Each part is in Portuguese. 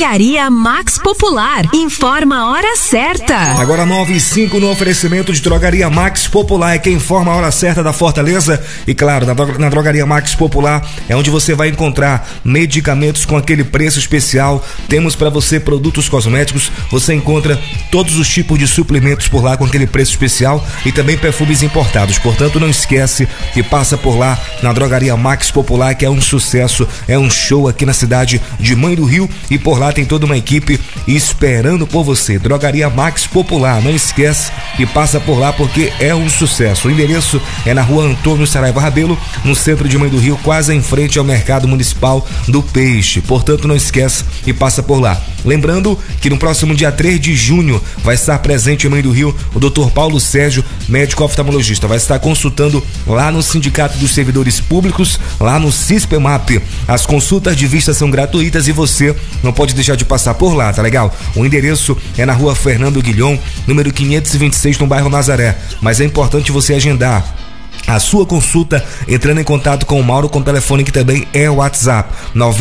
Drogaria Max Popular. Informa a hora certa. Agora 9h05 no oferecimento de Drogaria Max Popular. É quem informa a hora certa da Fortaleza. E claro, na Drogaria Max Popular é onde você vai encontrar medicamentos com aquele preço especial. Temos para você produtos cosméticos. Você encontra todos os tipos de suplementos por lá com aquele preço especial. E também perfumes importados. Portanto, não esquece que passa por lá na Drogaria Max Popular, que é um sucesso, é um show aqui na cidade de Mãe do Rio. E por lá tem toda uma equipe esperando por você. Drogaria Max Popular, não esquece que passa por lá porque é um sucesso. O endereço é na rua Antônio Saraiva Rabelo, no centro de Mãe do Rio, quase em frente ao Mercado Municipal do Peixe. Portanto, não esquece e passa por lá. Lembrando que no próximo dia 3 de junho vai estar presente em Mãe do Rio o Dr. Paulo Sérgio, médico oftalmologista. Vai estar consultando lá no Sindicato dos Servidores Públicos, lá no CISPEMAP. As consultas de vista são gratuitas e você não pode deixar de passar por lá, tá legal? O endereço é na rua Fernando Guilhom, número 526, no bairro Nazaré. Mas é importante você agendar a sua consulta entrando em contato com o Mauro com o telefone que também é o WhatsApp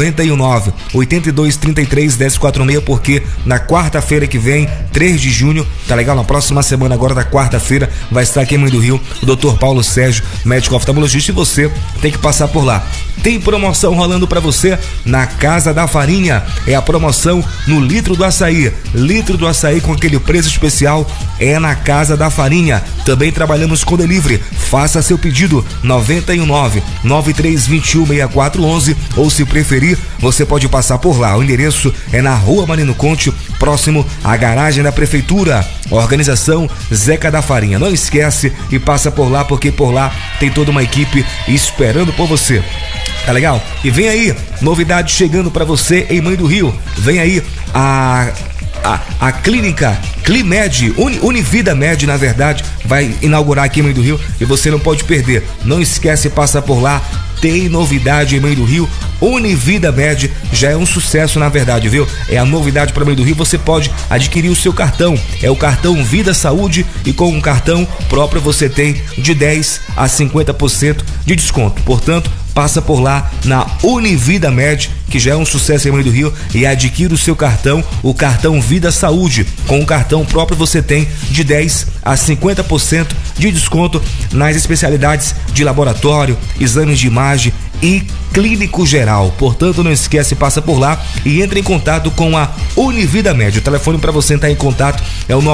919-8233-1046, porque na quarta-feira que vem, 3 de junho, tá legal? Na próxima semana agora da quarta-feira vai estar aqui em Mãe do Rio o Dr. Paulo Sérgio, médico oftalmologista, e você tem que passar por lá. Tem promoção rolando para você na Casa da Farinha. É a promoção no litro do açaí. Litro do açaí com aquele preço especial é na Casa da Farinha. Também trabalhamos com delivery. Faça seu pedido 99-9321-6411, ou se preferir, você pode passar por lá. O endereço é na Rua Marino Conte, próximo à garagem da Prefeitura. Organização Zeca da Farinha. Não esquece e passa por lá, porque por lá tem toda uma equipe esperando por você. Tá legal? E vem aí, novidade chegando pra você em Mãe do Rio. Vem aí a clínica Climed, Univida Med, na verdade, vai inaugurar aqui em Mãe do Rio e você não pode perder. Não esquece, passa por lá. Tem novidade em Mãe do Rio. Univida Med já é um sucesso, na verdade, viu? É a novidade para Mãe do Rio. Você pode adquirir o seu cartão. É o cartão Vida Saúde, e com um cartão próprio você tem de 10 a 50% de desconto. Portanto, passa por lá na Univida Med, que já é um sucesso em Mãe do Rio, e adquira o seu cartão, o cartão Vida Saúde. Com o cartão próprio você tem de 10 a 50% de desconto nas especialidades de laboratório, exames de imagem e clínico geral. Portanto, não esquece, passa por lá e entre em contato com a Univida Med. O telefone para você entrar em contato é o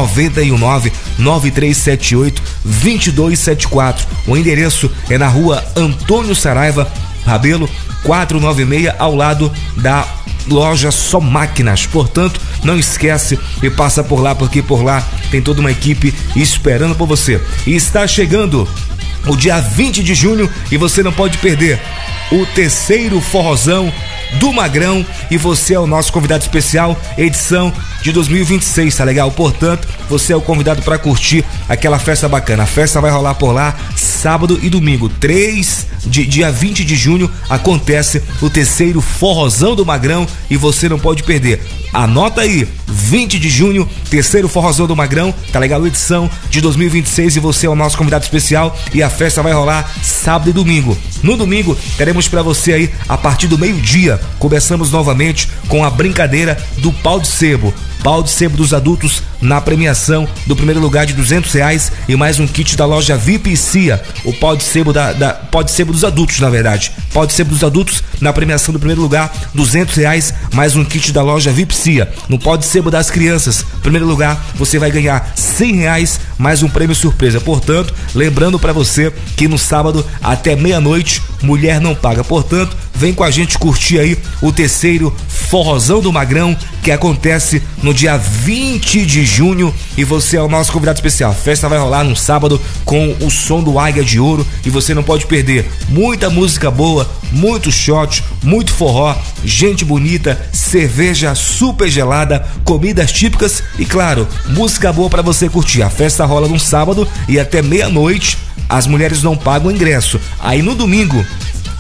99-9378-2274. O endereço é na rua Antônio Saraiva Rabelo, 496, ao lado da loja Só Máquinas. Portanto, não esquece e passa por lá, porque por lá tem toda uma equipe esperando por você. E está chegando o dia 20 de junho e você não pode perder o terceiro forrozão do Magrão, e você é o nosso convidado especial, edição de 2026, tá legal? Portanto, você é o convidado para curtir aquela festa bacana. A festa vai rolar por lá sábado e domingo. Dia 20 de junho acontece o terceiro forrozão do Magrão e você não pode perder. Anota aí, 20 de junho, terceiro forrozão do Magrão, tá legal? Edição de 2026 e você é o nosso convidado especial, e a festa vai rolar sábado e domingo. No domingo, teremos para você aí, a partir do meio-dia, começamos novamente com a brincadeira do pau de sebo. Pau de sebo dos adultos na premiação do primeiro lugar de R$200 e mais um kit da loja VIP CIA. O pau de sebo pau de sebo dos adultos, na verdade. Pau de sebo dos adultos na premiação do primeiro lugar, R$200 mais um kit da loja VIP CIA. No pau de sebo das crianças, primeiro lugar, você vai ganhar R$100 mais um prêmio surpresa. Portanto, lembrando para você que no sábado até meia-noite, mulher não paga. Portanto, vem com a gente curtir aí o terceiro forrozão do Magrão, que acontece no dia 20 de junho, e você é o nosso convidado especial. A festa vai rolar no sábado com o som do Águia de Ouro e você não pode perder. Muita música boa, muito shot, muito forró, gente bonita, cerveja super gelada, comidas típicas e, claro, música boa para você curtir. A festa rola no sábado e até meia-noite as mulheres não pagam ingresso. Aí no domingo,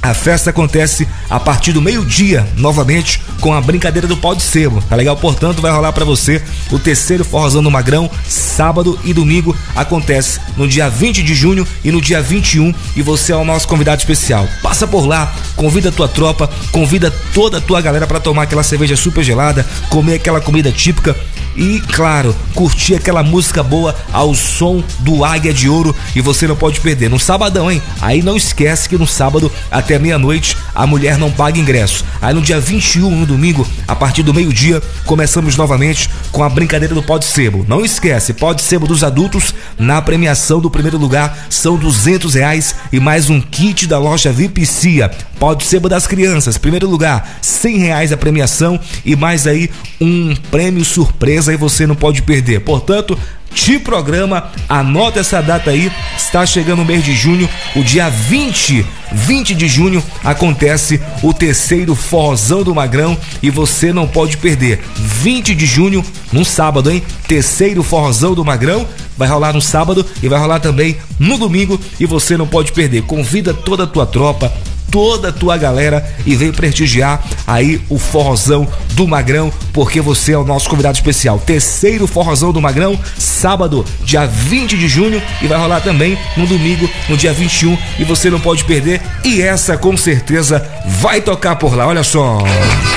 A festa acontece a partir do meio-dia, novamente, com a brincadeira do pau de sebo, tá legal? Portanto, vai rolar pra você o terceiro Forrozão do Magrão, sábado e domingo, acontece no dia 20 de junho e no dia 21, e você é o nosso convidado especial. Passa por lá, convida a tua tropa, convida toda a tua galera pra tomar aquela cerveja super gelada, comer aquela comida típica e, claro, curtir aquela música boa ao som do Águia de Ouro, e você não pode perder. No sabadão, hein? Aí não esquece que no sábado, até meia-noite, a mulher não paga ingresso. Aí no dia 21, no domingo, a partir do meio-dia, começamos novamente com a brincadeira do pau de sebo. Não esquece, pau de sebo dos adultos, na premiação do primeiro lugar, são R$200 e mais um kit da loja Vipicia. Pau de sebo das crianças, primeiro lugar, R$100 a premiação e mais aí um prêmio surpresa, e você não pode perder. Portanto, te programa, anota essa data aí, está chegando o mês de junho, o dia 20 de junho, acontece o terceiro Forrozão do Magrão e você não pode perder. 20 de junho, num sábado, hein? Terceiro Forrozão do Magrão, vai rolar no sábado e vai rolar também no domingo, e você não pode perder. Convida toda a tua tropa, toda a tua galera, e vem prestigiar aí o Forrozão do Magrão, porque você é o nosso convidado especial. Terceiro Forrozão do Magrão, sábado, dia 20 de junho, e vai rolar também no domingo, no dia 21, e você não pode perder, e essa com certeza vai tocar por lá, olha só.